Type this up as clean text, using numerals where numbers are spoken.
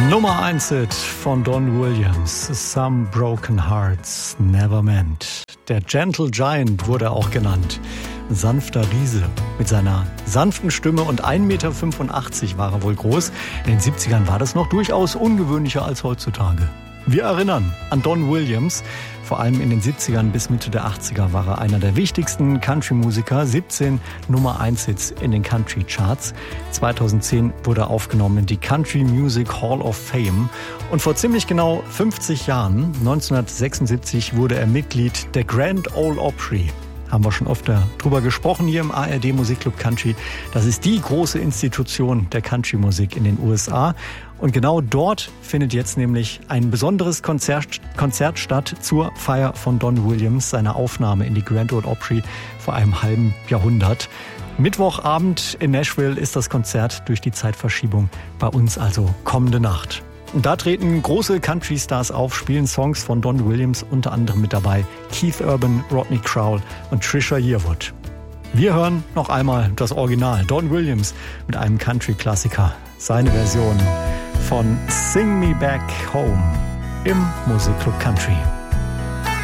Nummer 1 Hit von Don Williams, Some Broken Hearts Never Meant. Der Gentle Giant wurde er auch genannt. Ein sanfter Riese. Mit seiner sanften Stimme und 1,85 Meter war er wohl groß. In den 70ern war das noch durchaus ungewöhnlicher als heutzutage. Wir erinnern an Don Williams. Vor allem in den 70ern bis Mitte der 80er war er einer der wichtigsten Country-Musiker. 17 Nummer 1 Hits in den Country-Charts. 2010 wurde er aufgenommen in die Country Music Hall of Fame. Und vor ziemlich genau 50 Jahren, 1976, wurde er Mitglied der Grand Ole Opry. Haben wir schon öfter drüber gesprochen hier im ARD Musikclub Country. Das ist die große Institution der Country-Musik in den USA. Und genau dort findet jetzt nämlich ein besonderes Konzert statt zur Feier von Don Williams, seiner Aufnahme in die Grand Ole Opry vor einem halben Jahrhundert. Mittwochabend in Nashville ist das Konzert durch die Zeitverschiebung bei uns also kommende Nacht. Und da treten große Country-Stars auf, spielen Songs von Don Williams, unter anderem mit dabei Keith Urban, Rodney Crowell und Trisha Yearwood. Wir hören noch einmal das Original, Don Williams mit einem Country-Klassiker, seine Version von Sing Me Back Home im Musikclub Country.